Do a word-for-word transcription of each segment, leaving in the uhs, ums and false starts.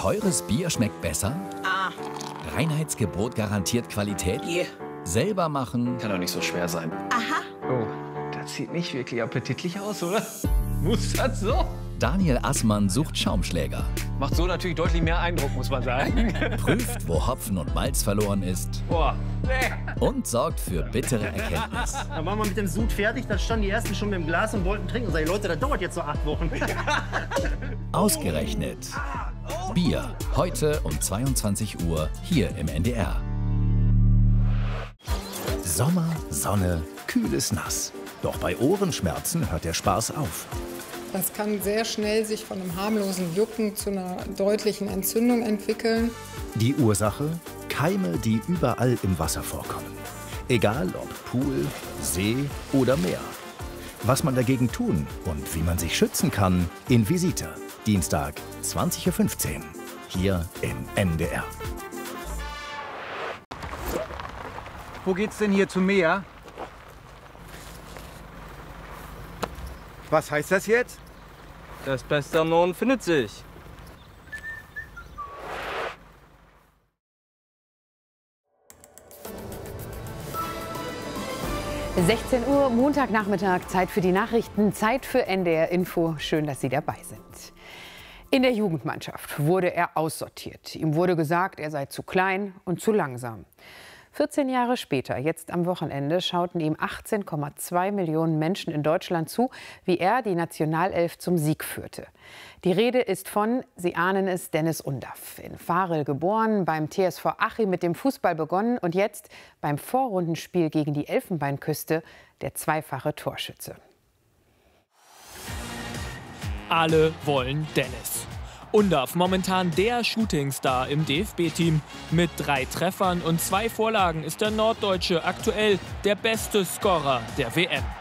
Teures Bier schmeckt besser? Ah. Reinheitsgebot garantiert Qualität? Yeah. Selber machen? Kann doch nicht so schwer sein. Aha. Oh, das sieht nicht wirklich appetitlich aus, oder? Muss das so? Daniel Assmann sucht Schaumschläger. Macht so natürlich deutlich mehr Eindruck, muss man sagen. Prüft, wo Hopfen und Malz verloren ist. Boah, nee. Und sorgt für bittere Erkenntnis. Dann waren wir mit dem Sud fertig, dann standen die ersten schon mit dem Glas und wollten trinken. Und sag ich, Leute, das dauert jetzt so acht Wochen. Ausgerechnet. Bier, heute um zweiundzwanzig Uhr hier im N D R. Sommer, Sonne, kühles Nass. Doch bei Ohrenschmerzen hört der Spaß auf. Das kann sehr schnell sich von einem harmlosen Jucken zu einer deutlichen Entzündung entwickeln. Die Ursache? Keime, die überall im Wasser vorkommen. Egal ob Pool, See oder Meer. Was man dagegen tun und wie man sich schützen kann, in Visita. Dienstag, zwanzig Uhr fünfzehn. Hier im N D R. Wo geht's denn hier zum Meer? Was heißt das jetzt? Das Beste am Norden findet sich. sechzehn Uhr, Montagnachmittag, Zeit für die Nachrichten, Zeit für N D R Info. Schön, dass Sie dabei sind. In der Jugendmannschaft wurde er aussortiert. Ihm wurde gesagt, er sei zu klein und zu langsam. vierzehn Jahre später, jetzt am Wochenende, schauten ihm achtzehn Komma zwei Millionen Menschen in Deutschland zu, wie er die Nationalelf zum Sieg führte. Die Rede ist von, Sie ahnen es, Dennis Undaff. In Varel geboren, beim T S V Achim mit dem Fußball begonnen und jetzt beim Vorrundenspiel gegen die Elfenbeinküste der zweifache Torschütze. Alle wollen Dennis. Undaff, momentan der Shootingstar im D F B-Team. Mit drei Treffern und zwei Vorlagen ist der Norddeutsche aktuell der beste Scorer der W M.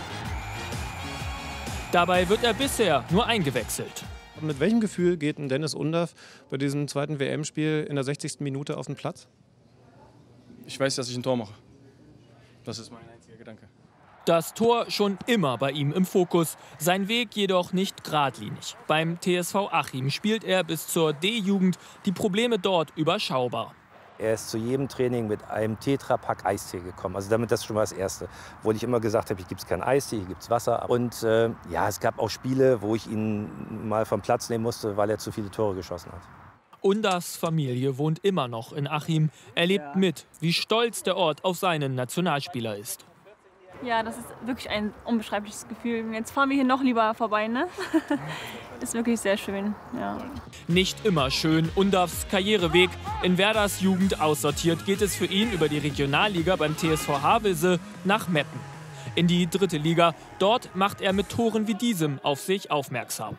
Dabei wird er bisher nur eingewechselt. Mit welchem Gefühl geht ein Dennis Undaff bei diesem zweiten W M-Spiel in der sechzigsten Minute auf den Platz? Ich weiß, dass ich ein Tor mache. Das ist mein einziger Gedanke. Das Tor schon immer bei ihm im Fokus, sein Weg jedoch nicht geradlinig. Beim T S V Achim spielt er bis zur D-Jugend, die Probleme dort überschaubar. Er ist zu jedem Training mit einem Tetrapack Eistee gekommen. Also damit das schon mal das Erste. Obwohl ich immer gesagt habe, hier gibt es keinen Eistee, hier gibt es Wasser. Und äh, ja, es gab auch Spiele, wo ich ihn mal vom Platz nehmen musste, weil er zu viele Tore geschossen hat. Undaffs Familie wohnt immer noch in Achim. Er lebt mit, wie stolz der Ort auf seinen Nationalspieler ist. Ja, das ist wirklich ein unbeschreibliches Gefühl. Jetzt fahren wir hier noch lieber vorbei, ne? Ist wirklich sehr schön, ja. Nicht immer schön. Undaffs Karriereweg. In Werders Jugend aussortiert geht es für ihn über die Regionalliga beim T S V Havelse nach Meppen. In die dritte Liga. Dort macht er mit Toren wie diesem auf sich aufmerksam.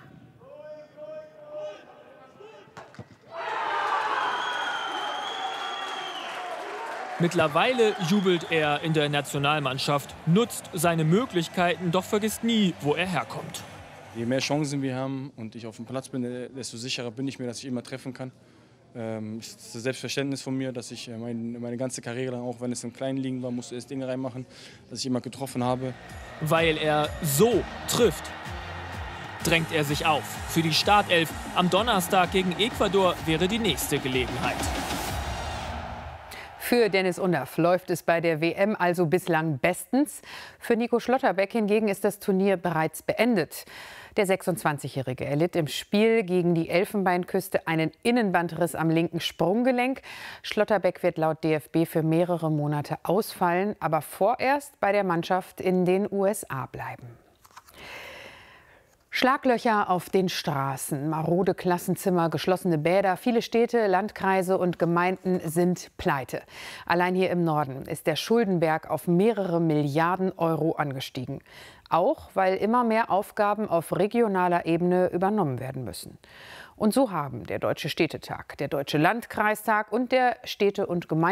Mittlerweile jubelt er in der Nationalmannschaft, nutzt seine Möglichkeiten, doch vergisst nie, wo er herkommt. Je mehr Chancen wir haben und ich auf dem Platz bin, desto sicherer bin ich mir, dass ich immer treffen kann. Ähm, es ist das Selbstverständnis von mir, dass ich mein, meine ganze Karriere lang, auch wenn es im kleinen Ligen war, musste ich das Ding reinmachen, dass ich immer getroffen habe. Weil er so trifft, drängt er sich auf. Für die Startelf am Donnerstag gegen Ecuador wäre die nächste Gelegenheit. Für Dennis Undaff läuft es bei der W M also bislang bestens. Für Nico Schlotterbeck hingegen ist das Turnier bereits beendet. Der sechsundzwanzigjährige erlitt im Spiel gegen die Elfenbeinküste einen Innenbandriss am linken Sprunggelenk. Schlotterbeck wird laut D F B für mehrere Monate ausfallen, aber vorerst bei der Mannschaft in den U S A bleiben. Schlaglöcher auf den Straßen, marode Klassenzimmer, geschlossene Bäder. Viele Städte, Landkreise und Gemeinden sind pleite. Allein hier im Norden ist der Schuldenberg auf mehrere Milliarden Euro angestiegen. Auch weil immer mehr Aufgaben auf regionaler Ebene übernommen werden müssen. Und so haben der Deutsche Städtetag, der Deutsche Landkreistag und der Städte- und Gemeinden